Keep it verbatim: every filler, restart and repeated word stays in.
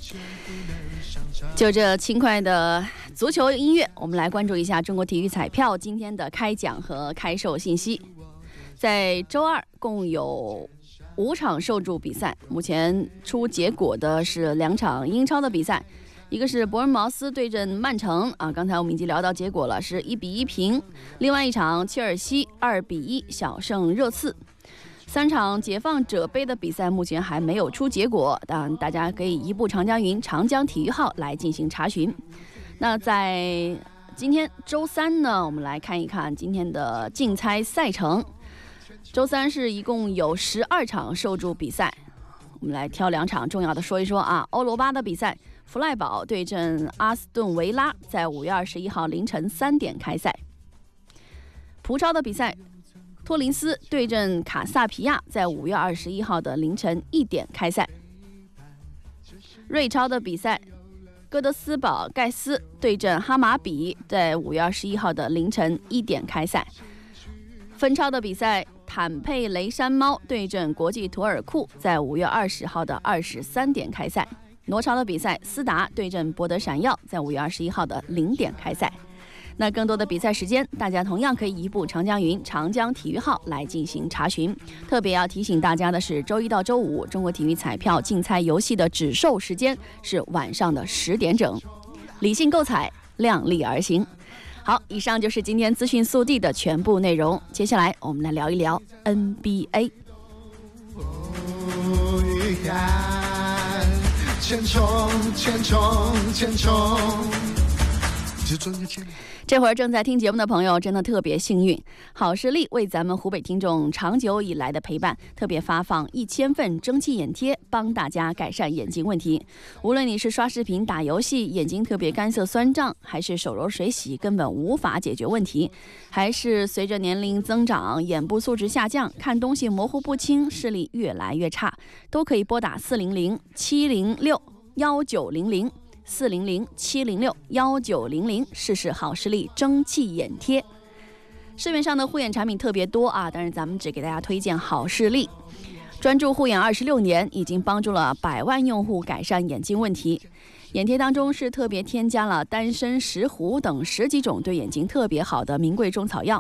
就这轻快的足球音乐，我们来关注一下中国体育彩票今天的开奖和开售信息。在周二共有五场受注比赛，目前出结果的是两场英超的比赛，一个是伯恩茅斯对阵曼城啊，刚才我们已经聊到结果了，是一比一平；另外一场切尔西二比一小胜热刺。三场解放者杯的比赛目前还没有出结果，但大家可以移步长江云长江体育号来进行查询。那在今天周三呢，我们来看一看今天的竞猜赛程。周三是一共有十二场受注比赛，我们来挑两场重要的说一说啊。欧罗巴的比赛，弗赖堡对阵阿斯顿维拉，在五月二十一号凌晨三点开赛。葡超的比赛，托林斯对阵卡萨皮亚，在五月二十一号的凌晨一点开赛。瑞超的比赛，哥德斯堡盖斯对阵哈马比，在五月二十一号的凌晨一点开赛。分超的比赛，坦佩雷山猫对阵国际图尔库，在五月二十号的二十三点开赛。挪超的比赛，斯达对阵博德闪耀，在五月二十一号的零点开赛。那更多的比赛时间，大家同样可以移步长江云长江体育号来进行查询。特别要提醒大家的是，周一到周五中国体育彩票竞猜游戏的止售时间是晚上的十点整，理性购彩，量力而行。好，以上就是今天资讯速递的全部内容。接下来我们来聊一聊 N B A。前冲，前冲，前冲。这会儿正在听节目的朋友真的特别幸运，好视力为咱们湖北听众长久以来的陪伴，特别发放一千份蒸汽眼贴，帮大家改善眼睛问题。无论你是刷视频、打游戏，眼睛特别干涩酸胀，还是手揉水洗根本无法解决问题，还是随着年龄增长眼部素质下降，看东西模糊不清，视力越来越差，都可以拨打四零零七零六幺九零零。四零零七零六幺九零零试试好视力蒸汽眼贴。市面上的护眼产品特别多啊，但是咱们只给大家推荐好视力。专注护眼二十六年，已经帮助了百万用户改善眼睛问题。眼贴当中是特别添加了丹参、石斛等十几种对眼睛特别好的名贵中草药，